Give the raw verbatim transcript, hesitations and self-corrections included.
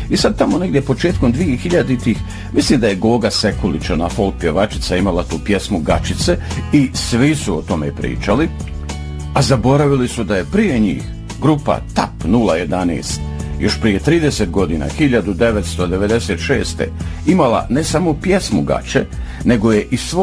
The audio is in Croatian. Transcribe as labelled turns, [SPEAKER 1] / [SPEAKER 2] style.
[SPEAKER 1] I sad tamo negdje početkom dvije hiljaditih mislim da je Goga Sekulić, ona folk pjevačica, imala tu pjesmu Gačice i svi su o tome pričali, a zaboravili su da je prije njih grupa Tap nula jedanaest još prije trideset godina, hiljadu devetsto devedeset šeste imala ne samo pjesmu Gače, nego je i svoj